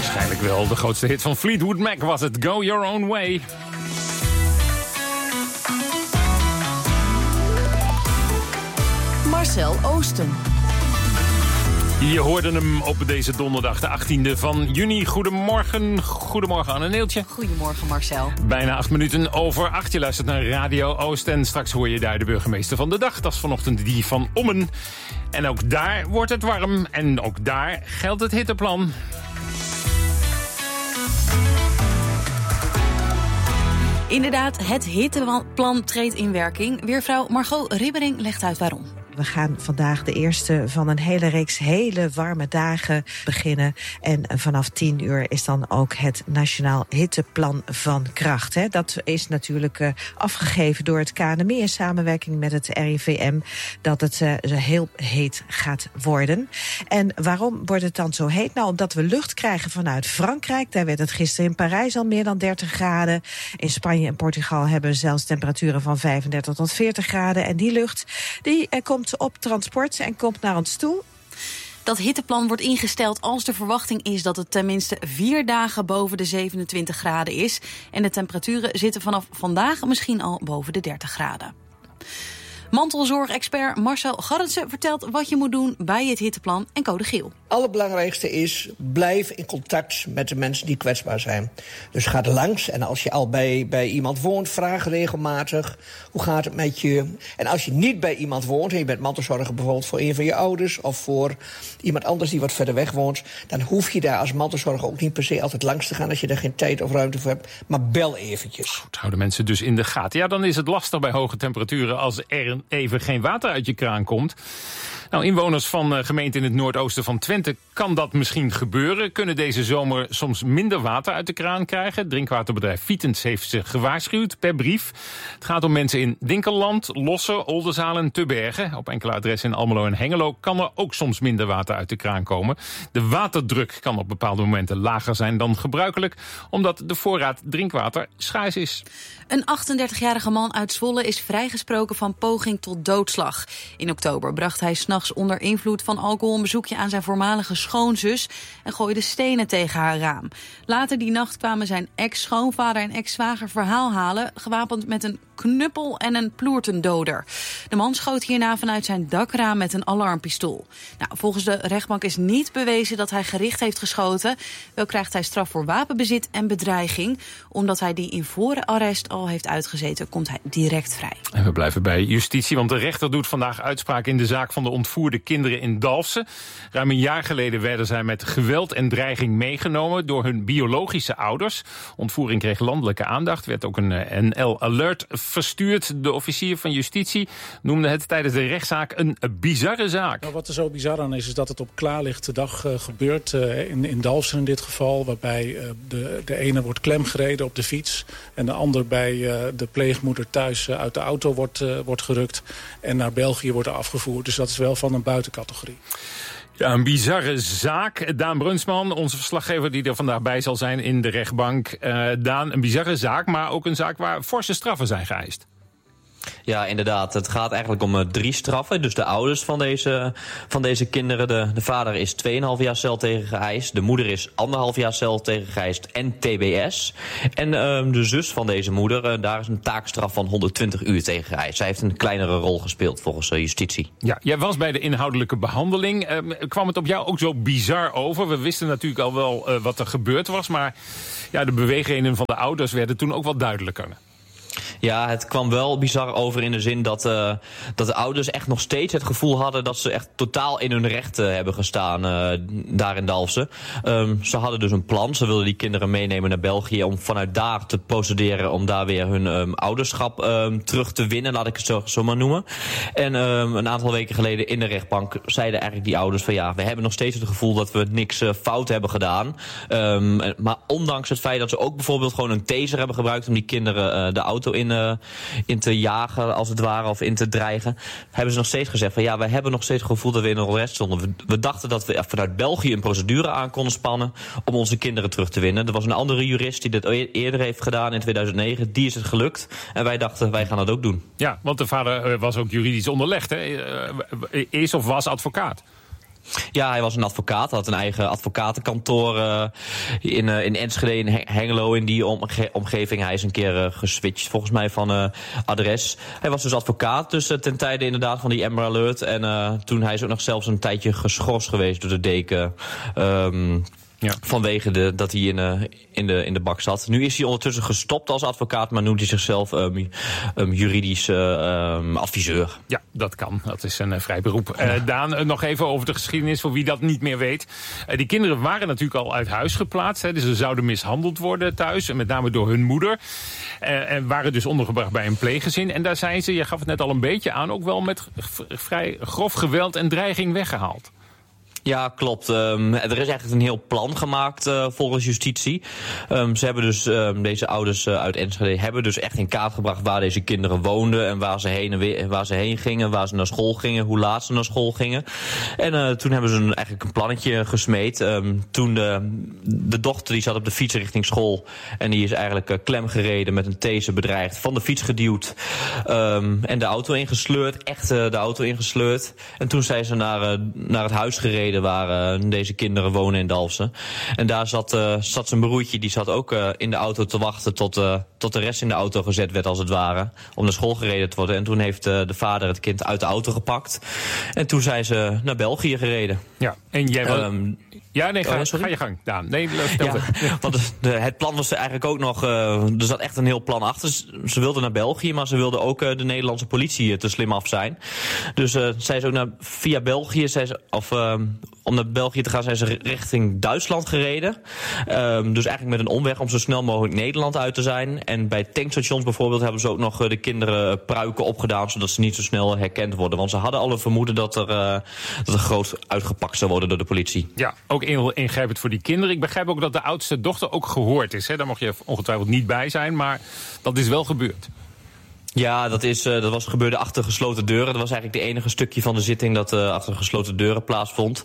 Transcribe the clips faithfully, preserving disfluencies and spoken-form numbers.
Waarschijnlijk wel. De grootste hit van Fleetwood Mac was het Go Your Own Way. Marcel Oosten. Je hoorde hem op deze donderdag, de achttiende van juni. Goedemorgen, goedemorgen Anne-Neeltje. Goedemorgen Marcel. Bijna acht minuten over acht. Je luistert naar Radio Oost en straks hoor je daar de burgemeester van de dag. Dat is vanochtend die van Ommen. En ook daar wordt het warm en ook daar geldt het hitteplan. Inderdaad, het hitteplan treedt in werking. Weervrouw Margot Ribbering legt uit waarom. We gaan vandaag de eerste van een hele reeks hele warme dagen beginnen. En vanaf tien uur is dan ook het Nationaal Hitteplan van kracht. Hè. Dat is natuurlijk uh, afgegeven door het K N M I in samenwerking met het R I V M. Dat het uh, heel heet gaat worden. En waarom wordt het dan zo heet? Nou, omdat we lucht krijgen vanuit Frankrijk. Daar werd het gisteren in Parijs al meer dan dertig graden. In Spanje en Portugal hebben we zelfs temperaturen van vijfendertig tot veertig graden. En die lucht die uh, komt op transport en komt naar ons toe. Dat hitteplan wordt ingesteld als de verwachting is dat het tenminste vier dagen boven de zevenentwintig graden is. En de temperaturen zitten vanaf vandaag misschien al boven de dertig graden. Mantelzorgexpert Marcel Garretsen vertelt wat je moet doen bij het hitteplan en code geel. Het allerbelangrijkste is, blijf in contact met de mensen die kwetsbaar zijn. Dus ga er langs en als je al bij, bij iemand woont, vraag regelmatig, hoe gaat het met je? En als je niet bij iemand woont en je bent mantelzorger bijvoorbeeld voor een van je ouders of voor iemand anders die wat verder weg woont, dan hoef je daar als mantelzorger ook niet per se altijd langs te gaan als je daar geen tijd of ruimte voor hebt, maar bel eventjes. Goed, houden mensen dus in de gaten. Ja, dan is het lastig bij hoge temperaturen als er even geen water uit je kraan komt. Nou, inwoners van uh, gemeenten in het noordoosten van Twente kan dat misschien gebeuren. Kunnen deze zomer soms minder water uit de kraan krijgen. Het drinkwaterbedrijf Vitens heeft ze gewaarschuwd per brief. Het gaat om mensen in Dinkeland, Lossen, Oldenzaal en Tubbergen. Op enkele adressen in Almelo en Hengelo kan er ook soms minder water uit de kraan komen. De waterdruk kan op bepaalde momenten lager zijn dan gebruikelijk, omdat de voorraad drinkwater schaars is. Een achtendertigjarige man uit Zwolle is vrijgesproken van poging tot doodslag. In oktober bracht hij 's nachts onder invloed van alcohol een bezoekje aan zijn voormalige schoonzus en gooide stenen tegen haar raam. Later die nacht kwamen zijn ex-schoonvader en ex-zwager verhaal halen, gewapend met een knuppel en een ploertendoder. De man schoot hierna vanuit zijn dakraam met een alarmpistool. Nou, volgens de rechtbank is niet bewezen dat hij gericht heeft geschoten. Wel krijgt hij straf voor wapenbezit en bedreiging. Omdat hij die in voorarrest al heeft uitgezeten, komt hij direct vrij. En we blijven bij justitie, want de rechter doet vandaag uitspraak in de zaak van de ontvoerde kinderen in Dalfsen. Ruim een jaar geleden werden zij met geweld en dreiging meegenomen door hun biologische ouders. Ontvoering kreeg landelijke aandacht, werd ook een N L-alert verstuurd. De officier van justitie noemde het tijdens de rechtszaak een bizarre zaak. Nou, wat er zo bizar aan is, is dat het op klaarlichte dag uh, gebeurt. Uh, in, in Dalfsen in dit geval, waarbij uh, de, de ene wordt klemgereden op de fiets en de ander bij uh, de pleegmoeder thuis uh, uit de auto wordt, uh, wordt gerukt en naar België wordt afgevoerd. Dus dat is wel van een buitencategorie. Ja, een bizarre zaak. Daan Brunsman, onze verslaggever die er vandaag bij zal zijn in de rechtbank. Uh, Daan, een bizarre zaak, maar ook een zaak waar forse straffen zijn geëist. Ja, inderdaad. Het gaat eigenlijk om uh, drie straffen. Dus de ouders van deze, van deze kinderen. De, de vader is twee komma vijf jaar cel tegen geëist. De moeder is anderhalf jaar cel tegen geëist en T B S. En uh, de zus van deze moeder, uh, daar is een taakstraf van honderdtwintig uur tegen geëist. Zij heeft een kleinere rol gespeeld volgens uh, justitie. Ja, jij was bij de inhoudelijke behandeling. Uh, kwam het op jou ook zo bizar over? We wisten natuurlijk al wel uh, wat er gebeurd was. Maar ja, de beweegredenen van de ouders werden toen ook wat duidelijker. Ja, het kwam wel bizar over in de zin dat, uh, dat de ouders echt nog steeds het gevoel hadden dat ze echt totaal in hun rechten hebben gestaan uh, daar in Dalfsen. Um, ze hadden dus een plan. Ze wilden die kinderen meenemen naar België om vanuit daar te procederen om daar weer hun um, ouderschap um, terug te winnen, laat ik het zo, zo maar noemen. En um, een aantal weken geleden in de rechtbank zeiden eigenlijk die ouders van ja, we hebben nog steeds het gevoel dat we niks uh, fout hebben gedaan. Um, maar ondanks het feit dat ze ook bijvoorbeeld gewoon een taser hebben gebruikt om die kinderen uh, de auto in, uh, in te jagen, als het ware, of in te dreigen, hebben ze nog steeds gezegd van ja, wij hebben nog steeds het gevoel dat we in een arrest stonden. We, we dachten dat we vanuit België een procedure aan konden spannen om onze kinderen terug te winnen. Er was een andere jurist die dit eerder heeft gedaan in tweeduizend negen. Die is het gelukt. En wij dachten, wij gaan dat ook doen. Ja, want de vader was ook juridisch onderlegd, hè? Is of was advocaat. Ja, hij was een advocaat, had een eigen advocatenkantoor uh, in, uh, in Enschede, in Hengelo, in die omge- omgeving. Hij is een keer uh, geswitcht, volgens mij, van uh, adres. Hij was dus advocaat, dus uh, ten tijde inderdaad van die Amber Alert. En uh, toen hij is ook nog zelfs een tijdje geschorst geweest door de deken. Um, Ja. Vanwege de, dat hij in, uh, in, de, in de bak zat. Nu is hij ondertussen gestopt als advocaat, maar noemt hij zichzelf um, um, juridisch uh, um, adviseur. Ja, dat kan. Dat is een uh, vrij beroep. Uh, Daan, uh, nog even over de geschiedenis, voor wie dat niet meer weet. Uh, die kinderen waren natuurlijk al uit huis geplaatst. Hè, dus ze zouden mishandeld worden thuis, met name door hun moeder. Uh, en waren dus ondergebracht bij een pleeggezin. En daar zijn ze, je gaf het net al een beetje aan, ook wel met g- vrij grof geweld en dreiging weggehaald. Ja, klopt. Um, er is eigenlijk een heel plan gemaakt uh, volgens justitie. Um, ze hebben dus, um, deze ouders uh, uit Enschede hebben dus echt in kaart gebracht waar deze kinderen woonden en waar ze heen en weer, waar ze heen gingen, waar ze naar school gingen, hoe laat ze naar school gingen. En uh, toen hebben ze een, eigenlijk een plannetje gesmeed. Um, toen de, de dochter die zat op de fiets richting school en die is eigenlijk uh, klemgereden, met een taser bedreigd, van de fiets geduwd um, en de auto ingesleurd, echt uh, de auto ingesleurd. En toen zijn ze naar, uh, naar het huis gereden waar uh, deze kinderen wonen in Dalfsen. En daar zat, uh, zat zijn broertje, die zat ook uh, in de auto te wachten tot, uh, tot de rest in de auto gezet werd als het ware. Om naar school gereden te worden. En toen heeft uh, de vader het kind uit de auto gepakt. En toen zijn ze naar België gereden. Ja, en jij wel... Um, Ja, nee, ga, oh, ga je gang. Ja, nee, vertel ja, ja. Want de, de, het plan was er eigenlijk ook nog... Uh, er zat echt een heel plan achter. Ze wilden naar België, maar ze wilden ook uh, de Nederlandse politie te slim af zijn. Dus uh, zijn ze ook naar, via België... Zijn ze, of, uh, om naar België te gaan zijn ze richting Duitsland gereden. Um, dus eigenlijk met een omweg om zo snel mogelijk Nederland uit te zijn. En bij tankstations bijvoorbeeld hebben ze ook nog uh, de kinderen pruiken opgedaan... zodat ze niet zo snel herkend worden. Want ze hadden al een vermoeden dat er, uh, dat er groot uitgepakt zou worden door de politie. Ja, ook heel ingrijpend voor die kinderen. Ik begrijp ook dat de oudste dochter ook gehoord is. Hè? Daar mocht je ongetwijfeld niet bij zijn, maar dat is wel gebeurd. Ja, dat, is, uh, dat was gebeurde achter gesloten deuren. Dat was eigenlijk de enige stukje van de zitting dat uh, achter gesloten deuren plaatsvond.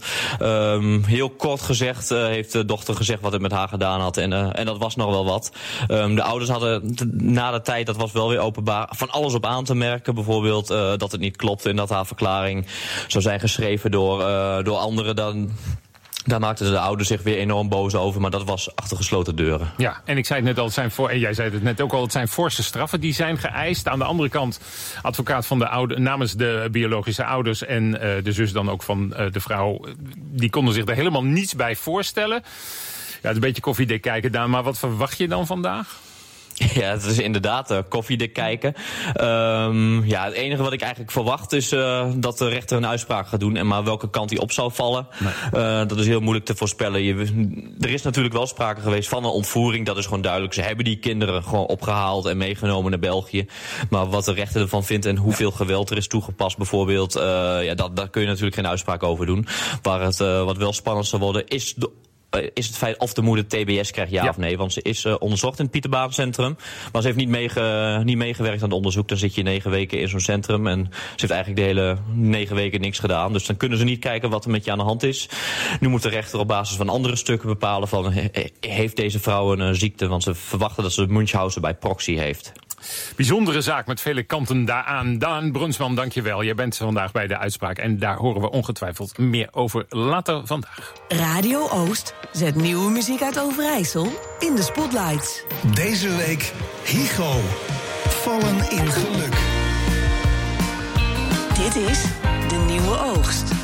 Um, heel kort gezegd uh, heeft de dochter gezegd wat het met haar gedaan had. En, uh, en dat was nog wel wat. Um, de ouders hadden t- na de tijd, dat was wel weer openbaar, van alles op aan te merken. Bijvoorbeeld uh, dat het niet klopte en dat haar verklaring zou zijn geschreven door, uh, door anderen dan... Daar maakten de ouders zich weer enorm boos over, maar dat was achter gesloten deuren. Ja, en ik zei het net al, het zijn voor, en jij zei het net ook al, het zijn forse straffen die zijn geëist. Aan de andere kant, advocaat van de oude, namens de biologische ouders en uh, de zus dan ook van uh, de vrouw, die konden zich er helemaal niets bij voorstellen. Ja, het is een beetje koffiedik kijken, Daan, maar wat verwacht je dan vandaag? Ja, het is inderdaad uh, koffiedik kijken. Um, ja, het enige wat ik eigenlijk verwacht is uh, dat de rechter een uitspraak gaat doen. En maar welke kant die op zou vallen, nee. uh, dat is heel moeilijk te voorspellen. Je, er is natuurlijk wel sprake geweest van een ontvoering. Dat is gewoon duidelijk. Ze hebben die kinderen gewoon opgehaald en meegenomen naar België. Maar wat de rechter ervan vindt en hoeveel geweld er is toegepast bijvoorbeeld, uh, ja, dat, daar kun je natuurlijk geen uitspraak over doen. Waar het uh, wat wel spannend zou worden is de is het feit of de moeder T B S krijgt, ja, ja of nee. Want ze is uh, onderzocht in het Pieterbaancentrum. Maar ze heeft niet, meege, niet meegewerkt aan het onderzoek. Dan zit je negen weken in zo'n centrum. En ze heeft eigenlijk de hele negen weken niks gedaan. Dus dan kunnen ze niet kijken wat er met je aan de hand is. Nu moet de rechter op basis van andere stukken bepalen van... He, heeft deze vrouw een uh, ziekte? Want ze verwachten dat ze Munchausen bij proxy heeft. Bijzondere zaak met vele kanten daaraan. Daan Brunsman, dankjewel. Jij bent vandaag bij de uitspraak en daar horen we ongetwijfeld meer over later vandaag. Radio Oost zet nieuwe muziek uit Overijssel in de spotlights. Deze week Hygo. Vallen in geluk. Dit is De Nieuwe Oogst.